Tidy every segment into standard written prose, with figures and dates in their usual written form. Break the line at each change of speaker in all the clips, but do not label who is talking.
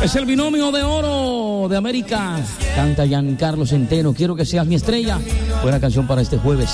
Es el binomio de oro de América. Canta Giancarlo Centeno, Quiero que seas mi estrella. Buena canción para este jueves,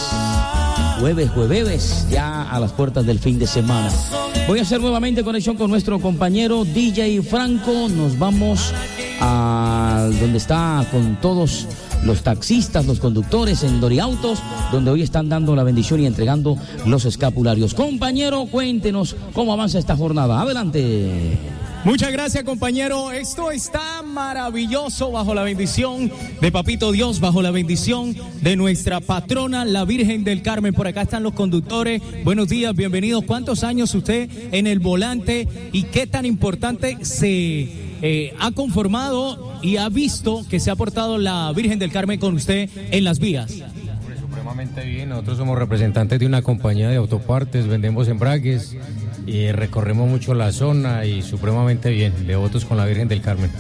ya a las puertas del fin de semana. Voy a hacer nuevamente conexión con nuestro compañero DJ Franco. Nos vamos a donde está con todos los taxistas, los conductores en Doriautos, donde hoy están dando la bendición y entregando los escapularios. Compañero, cuéntenos cómo avanza esta jornada. Adelante.
Muchas gracias, compañero. Esto está maravilloso bajo la bendición de Papito Dios, bajo la bendición de nuestra patrona, la Virgen del Carmen. Por acá están los conductores. Buenos días, bienvenidos. ¿Cuántos años usted en el volante y qué tan importante se ha conformado y ha visto que se ha portado la Virgen del Carmen con usted en las vías?
Supremamente bien. Nosotros somos representantes de una compañía de autopartes, vendemos embragues y recorremos mucho la zona y supremamente bien, devotos con la Virgen del Carmen.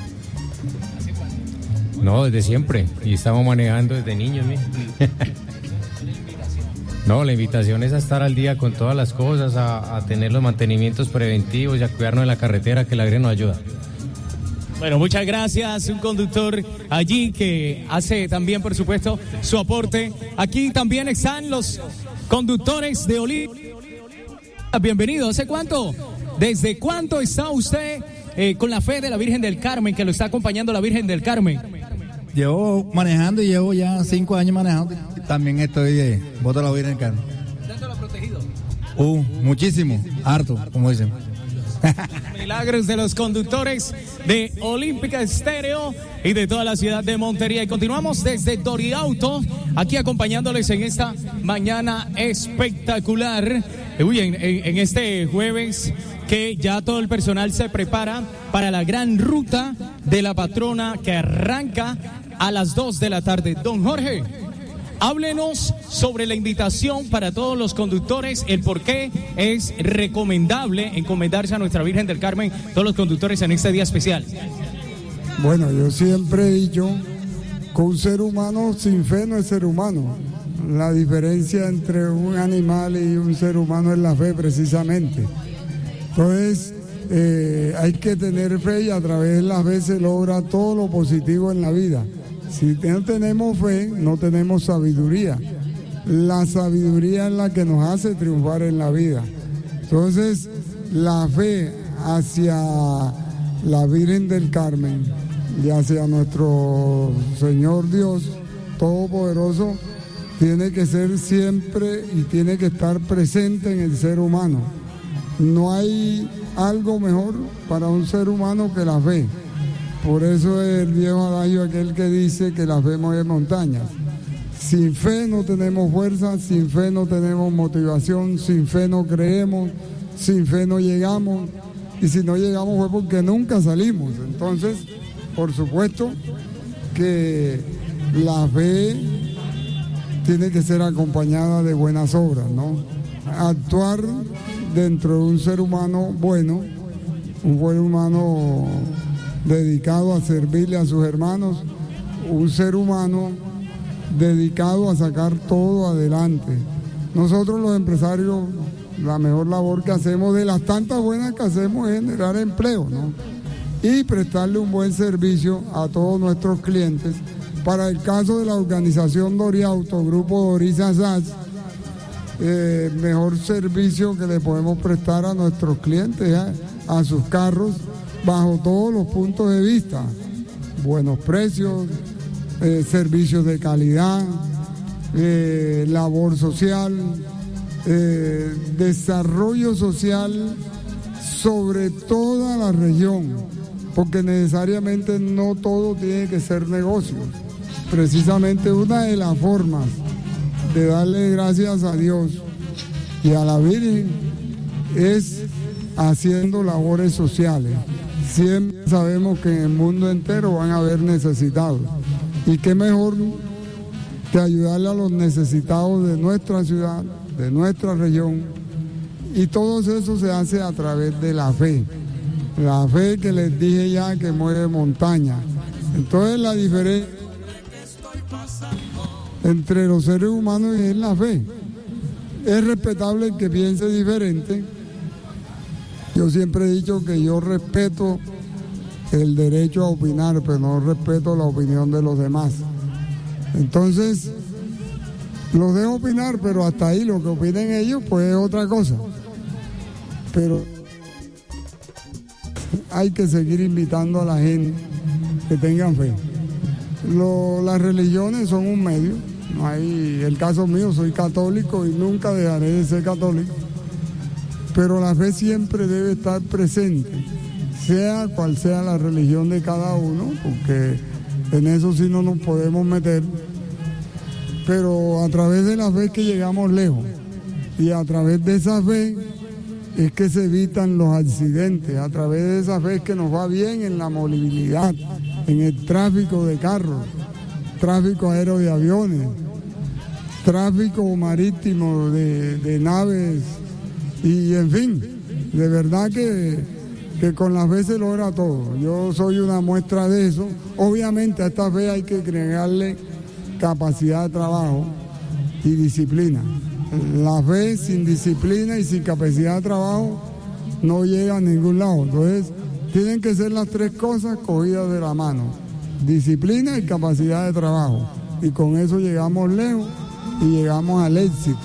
No, desde siempre, y estamos manejando desde niños. No, la invitación es a estar al día con todas las cosas, a tener los mantenimientos preventivos y a cuidarnos de la carretera, que la Virgen nos ayuda.
Bueno, muchas gracias. Un conductor allí que hace también, por supuesto, su aporte. Aquí también están los conductores de Olimpia. Bienvenido. ¿Hace cuánto? ¿Desde cuánto está usted con la fe de la Virgen del Carmen, que lo está acompañando la Virgen del Carmen?
Llevo manejando y llevo ya 5 años manejando. También estoy de voto a la Virgen del Carmen.
¿Tanto lo ha protegido?
Muchísimo, harto, como dicen.
Milagros de los conductores de Olímpica Estéreo y de toda la ciudad de Montería. Y continuamos desde Doriauto, aquí acompañándoles en esta mañana espectacular. En este jueves que ya todo el personal se prepara para la gran ruta de la patrona que arranca a las 2 de la tarde. Don Jorge, háblenos sobre la invitación para todos los conductores, el por qué es recomendable encomendarse a nuestra Virgen del Carmen, todos los conductores en este día especial.
Bueno, yo siempre he dicho que un ser humano sin fe no es ser humano. La diferencia entre un animal y un ser humano es la fe, precisamente. Entonces, hay que tener fe y a través de la fe se logra todo lo positivo en la vida. Si no tenemos fe, no tenemos sabiduría. La sabiduría es la que nos hace triunfar en la vida. Entonces, la fe hacia la Virgen del Carmen y hacia nuestro Señor Dios Todopoderoso tiene que ser siempre y tiene que estar presente en el ser humano. No hay algo mejor para un ser humano que la fe. Por eso es el viejo adagio aquel que dice que la fe mueve montañas. Sin fe no tenemos fuerza, sin fe no tenemos motivación, sin fe no creemos, sin fe no llegamos, y si no llegamos fue porque nunca salimos. Entonces, por supuesto que la fe tiene que ser acompañada de buenas obras, ¿no? Actuar dentro de un ser humano bueno, un buen humano dedicado a servirle a sus hermanos, un ser humano dedicado a sacar todo adelante. Nosotros los empresarios, la mejor labor que hacemos de las tantas buenas que hacemos es generar empleo, ¿no? Y prestarle un buen servicio a todos nuestros clientes. Para el caso de la organización Doriauto, Grupo Dorisa SAS, mejor servicio que le podemos prestar a nuestros clientes, a sus carros, bajo todos los puntos de vista. Buenos precios, servicios de calidad, labor social, desarrollo social sobre toda la región, porque necesariamente no todo tiene que ser negocio. Precisamente una de las formas de darle gracias a Dios y a la Virgen es haciendo labores sociales. Siempre sabemos que en el mundo entero van a haber necesitados. Y qué mejor que ayudarle a los necesitados de nuestra ciudad, de nuestra región. Y todo eso se hace a través de la fe. La fe que les dije ya que mueve montañas. Entonces la diferencia entre los seres humanos es la fe. Es respetable el que piense diferente. Yo siempre he dicho que yo respeto el derecho a opinar, pero no respeto la opinión de los demás. Entonces, los dejo opinar, pero hasta ahí lo que opinen ellos, pues es otra cosa. Pero hay que seguir invitando a la gente que tengan fe. Las religiones son un medio. No hay, el caso mío, soy católico y nunca dejaré de ser católico. Pero la fe siempre debe estar presente, sea cual sea la religión de cada uno, porque en eso sí no nos podemos meter. Pero a través de la fe es que llegamos lejos. Y a través de esa fe es que se evitan los accidentes. A través de esa fe es que nos va bien en la movilidad, en el tráfico de carros, tráfico aéreo de aviones, tráfico marítimo de naves y en fin, de verdad que con la fe se logra todo. Yo soy una muestra de eso. Obviamente a esta fe hay que agregarle capacidad de trabajo y disciplina. La fe sin disciplina y sin capacidad de trabajo no llega a ningún lado. Entonces tienen que ser las tres cosas cogidas de la mano: disciplina y capacidad de trabajo. Y con eso llegamos lejos y llegamos al éxito.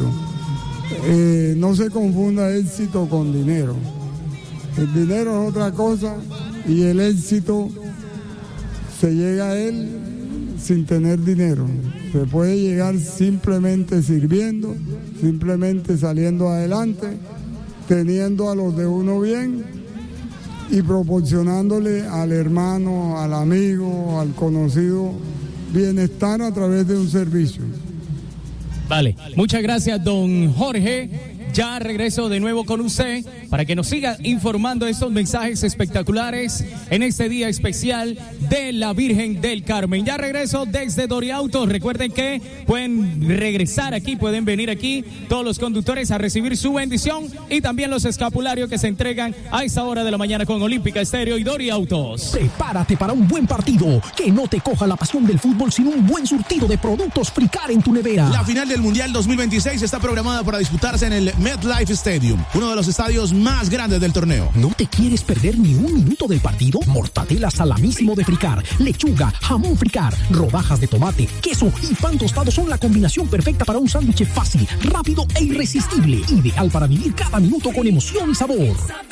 No se confunda éxito con dinero. El dinero es otra cosa y el éxito se llega a él sin tener dinero. Se puede llegar simplemente sirviendo, simplemente saliendo adelante, teniendo a los de uno bien y proporcionándole al hermano, al amigo, al conocido bienestar a través de un servicio.
Vale, muchas gracias, don Jorge. Ya regreso de nuevo con usted para que nos siga informando de estos mensajes espectaculares en este día especial de la Virgen del Carmen. Ya regreso desde Doriauto. Recuerden que pueden regresar aquí, pueden venir aquí todos los conductores a recibir su bendición y también los escapularios que se entregan a esta hora de la mañana con Olímpica Estéreo y Doriautos.
Prepárate para un buen partido, que no te coja la pasión del fútbol sin un buen surtido de productos Fricar en tu nevera.
La final del Mundial 2026 está programada para disputarse en el MetLife Stadium, uno de los estadios más grandes del torneo.
¿No te quieres perder ni un minuto del partido? Mortadela salamísimo de Fricar, lechuga, jamón Fricar, rodajas de tomate, queso y pan tostado son la combinación perfecta para un sándwich fácil, rápido e irresistible, ideal para vivir cada minuto con emoción y sabor.